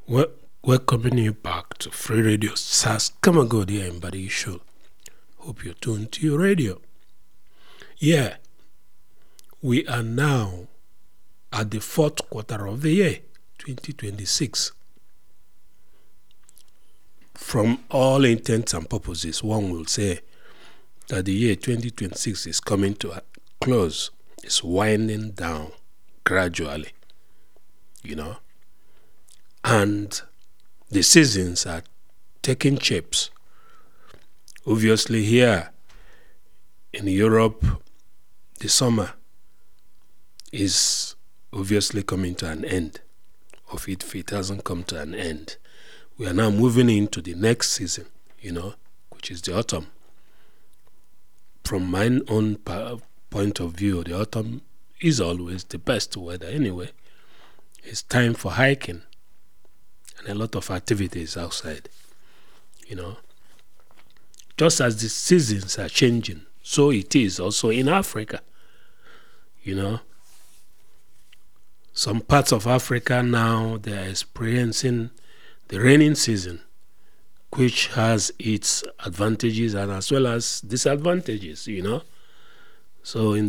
Well, welcoming you back to Free Radio SAS. Come and go there in Body Show. Hope you're tuned to your radio. Yeah, we are now at the fourth quarter of the year, 2026. From all intents and purposes, one will say that the year 2026 is coming to a close. It's winding down gradually, and the seasons are taking shapes. Obviously, here in Europe, the summer is obviously coming to an end. Of it, if it hasn't come to an end, we are now moving into the next season, which is the autumn. From my own point of view, the autumn is always the best weather anyway. It's time for hiking and a lot of activities outside, Just as the seasons are changing, so it is also in Africa, Some parts of Africa now, they are experiencing the rainy season, which has its advantages and as well as disadvantages, So in